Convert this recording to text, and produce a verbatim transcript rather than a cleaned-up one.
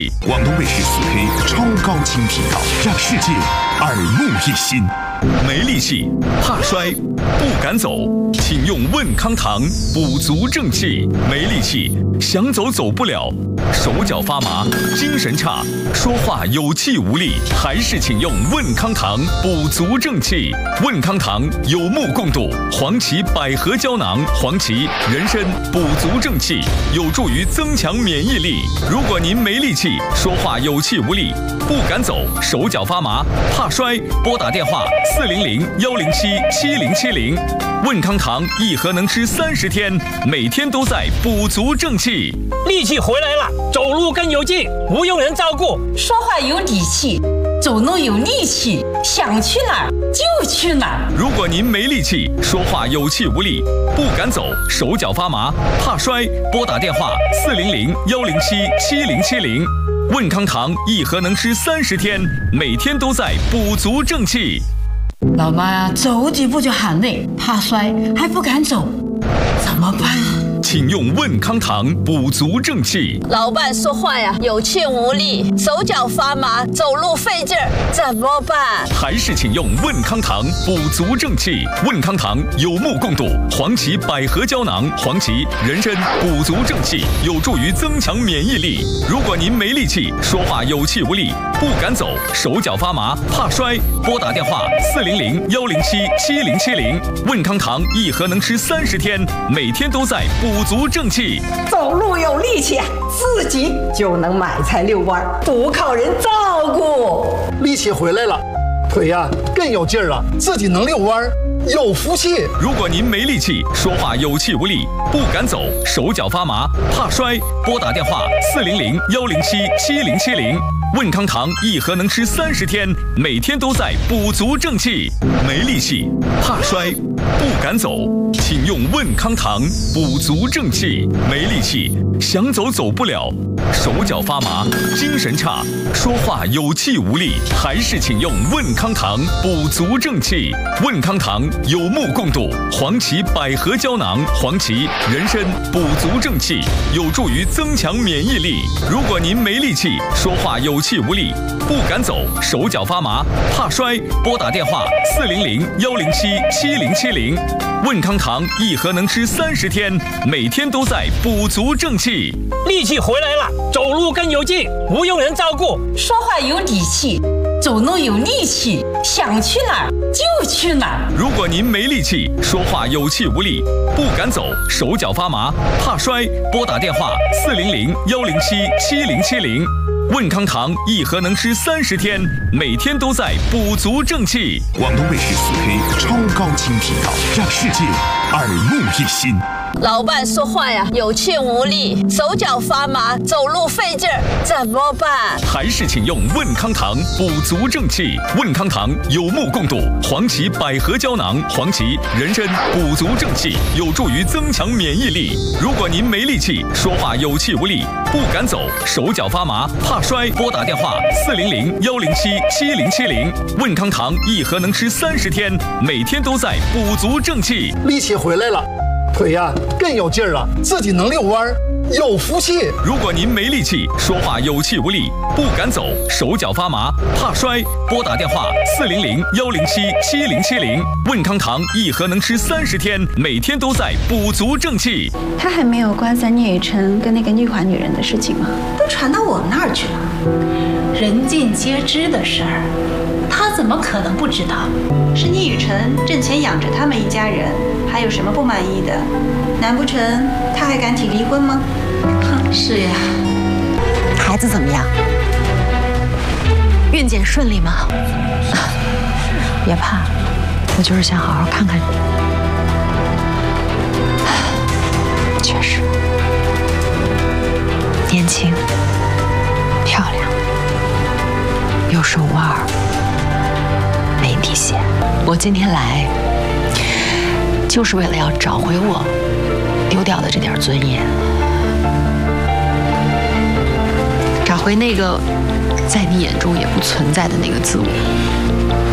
广东卫视四 K 超高清频道，让世界耳目一新。没力气，怕摔，不敢走，请用问康堂补足正气。没力气，想走走不了，手脚发麻，精神差，说话有气无力，还是请用问康堂补足正气。问康堂有目共睹，黄芪百合胶囊，黄芪人参补足正气，有助于增强免疫力。如果您没力气，说话有气无力，不敢走，手脚发麻，怕摔，拨打电话四零零幺零七七零七零。问康堂一盒能吃三十天，每天都在补足正气。 力气回来了，走路更有劲，不用人照顾， 说话有底气，走路有力气，想去哪儿就去哪儿。 如果您没力气，说话有气无力，不敢走，手脚发麻，怕摔，拨打电话四零零幺零七七零七零。问康堂一盒能吃三十天，每天都在补足正气。 老妈呀，走几步就喊累，怕摔还不敢走，怎么办？ 请用问康堂补足正气。 老伴说话呀有气无力，手脚发麻，走路费劲儿，怎么办？ 还是请用问康堂补足正气。问康堂有目共睹，黄芪百合胶囊，黄芪人参补足正气，有助于增强免疫力。如果您没力气，说话有气无力，不敢走，手脚发麻，怕摔，拨打电话四零零幺零七七零七零。问康堂一盒能吃三十天，每天都在补足正气。 走路有力气，自己就能买菜遛弯，不靠人照顾。 力气回来了，腿呀、啊、更有劲儿了，自己能遛弯，有福气。 如果您没力气，说话有气无力，不敢走，手脚发麻，怕摔，拨打电话四零零幺零七七零七零。问康堂一盒能吃三十天，每天都在补足正气。没力气，怕摔，不敢走，请用问康堂补足正气。没力气，想走走不了，手脚发麻，精神差，说话有气无力，还是请用问康堂补足正气。问康堂有目共睹，黄芪百合胶囊，黄芪人参补足正气，有助于增强免疫力。如果您没力气，说话有气无力，不敢走，手脚发麻，怕摔，拨打电话四零零幺零七七零七零。问康堂一盒能吃三十天，每天都在补足正气。 力气回来了，走路更有劲，不用人照顾， 说话有底气，走路有力气，想去哪儿就去哪儿。 如果您没力气，说话有气无力，不敢走，手脚发麻，怕摔，拨打电话四零零幺零七七零七零。问康堂一盒能吃三十天，每天都在补足正气。 广东卫视四 K 超高清频道，让世界耳目一新。 老伴说话呀有气无力，手脚发麻，走路费劲儿，怎么办？ 还是请用问康堂补足正气。问康堂有目共睹，黄芪百合胶囊，黄芪人参补足正气，有助于增强免疫力。如果您没力气，说话有气无力，不敢走，手脚发麻，怕摔，拨打电话四零零幺零七七零七零。问康堂一盒能吃三十天，每天都在补足正气。 力气回来了，腿呀、啊、更有劲儿了，自己能遛弯，有福气。 如果您没力气，说话有气无力，不敢走，手脚发麻，怕摔，拨打电话四零零幺零七七零七零。问康堂一盒能吃三十天，每天都在补足正气。 他还没有瓜散聂雨辰跟那个女华女人的事情吗？ 都传到我们那儿去了，人尽皆知的事儿，他怎么可能不知道？ 是聂雨辰挣钱养着他们一家人，还有什么不满意的？难不成他还敢提离婚吗？ 哼，是呀。 孩子怎么样？孕检顺利吗？别怕，我就是想好好看看你。确实，年轻、漂亮、有手腕儿，没底线。我今天来，就是为了要找回我丢掉的这点尊严，找回那个在你眼中也不存在的那个自我。